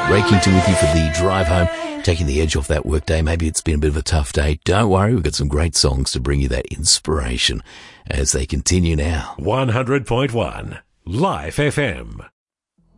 Ray Kington with you for the drive home, taking the edge off that workday. Maybe it's been a bit of a tough day. Don't worry, we've got some great songs to bring you that inspiration as they continue now. 100.1 Life FM.